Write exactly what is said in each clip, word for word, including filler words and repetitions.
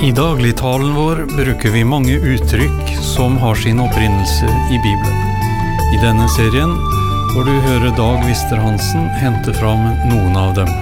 I dagligtalen vår bruker vi mange uttrykk som har sin opprinnelse i Bibelen. I denne serien får du høre Dag Wister-Hansen hente fram noen av dem.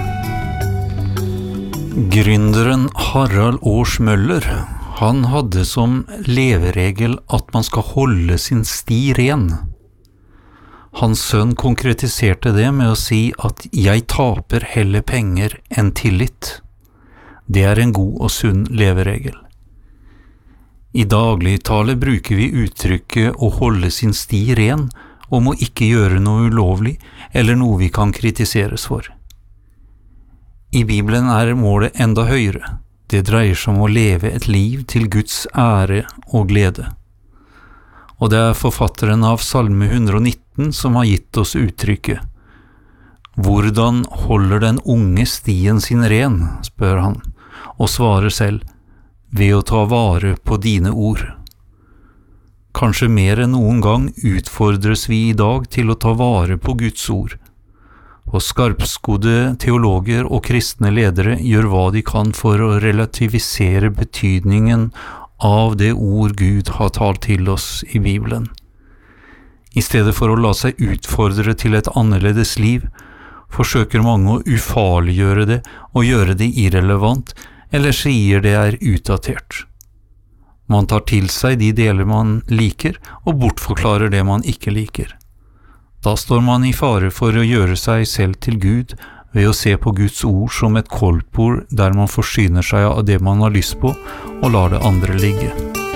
Gründeren Harald Års Møller, han hadde som leveregel at man skal holde sin sti ren. Hans sønn konkretiserte det med å si at «jeg taper heller penger enn tillit». Det er en god og sunn leveregel. I dagligtale bruker vi uttrykket å holde sin sti ren om å ikke gjøre noe ulovlig eller noe vi kan kritiseres for. I Bibelen er målet enda høyere. Det dreier seg om å leve et liv til Guds ære og glede. Og det er forfatteren av Salme one nineteen som har gitt oss uttrykket. Hvordan holder den unge stien sin ren, spør han, og svarer selv, ved å ta vare på dine ord. Kanskje mer enn noen gang utfordres vi i dag til å ta vare på Guds ord, og skarpskodde teologer og kristne ledere gjør hva de kan for å relativisere betydningen av det ord Gud har talt til oss i Bibelen. I stedet for å la seg utfordre til et annerledes liv, forsøker mange å ufarliggjøre det og gjøre det irrelevant, eller sier det er utdatert. Man tar til seg de deler man liker, og bortforklarer det man ikke liker. Da står man i fare for å gjøre seg selv til Gud ved å se på Guds ord som et koldtbord der man forsyner seg av det man har lyst på, og lar det andre ligge.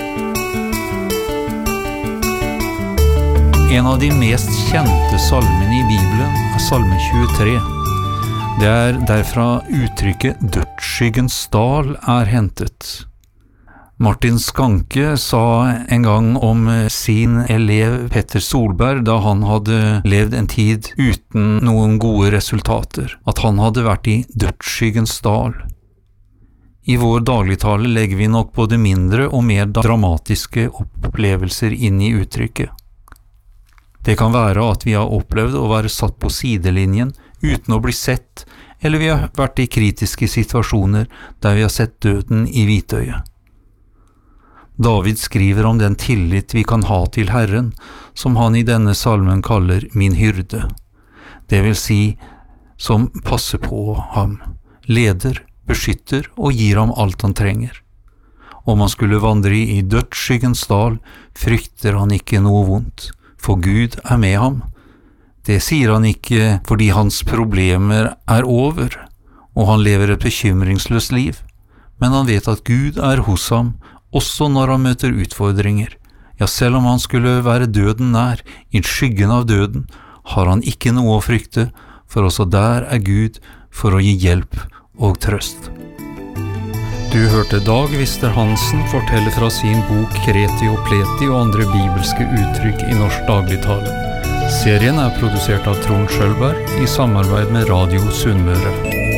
En av de mest kjente salmene i Bibelen er Salme tjuetre. Det er derfra uttrykket «dødsskyggens dal» er hentet. Martin Skanke sa en gang om sin elev Petter Solberg da han hadde levd en tid uten noen gode resultater, at han hadde vært i «dødsskyggens dal». I vår dagligtale legger vi nok både mindre og mer dramatiske opplevelser inn i uttrykket. Det kan være at vi har opplevd å være satt på sidelinjen uten å bli sett, eller vi har vært i kritiske situasjoner der vi har sett døden i hvitøyet. David skriver om den tillit vi kan ha til Herren, som han i denne salmen kaller min hyrde. Det vil si, som passer på ham, leder, beskytter og gir ham alt han trenger. Om han skulle vandre i dødsskyggens dal, frykter han ikke noe vondt, for Gud er med ham. Det sier han ikke fordi hans problemer er over, og han lever et bekymringsløst liv, men han vet at Gud er hos ham, også når han møter utfordringer. Ja, selv om han skulle være døden nær, i skyggen av døden, har han ikke noe å frykte, for også der er Gud for å gi hjelp og trøst. Du hørte Dag Wister-Hansen fortelle fra sin bok Kreti og Pleti og andre bibelske uttrykk i norsk dagligtale. Serien er produsert av Trond Schølberg i samarbeid med Radio Sunnmøre.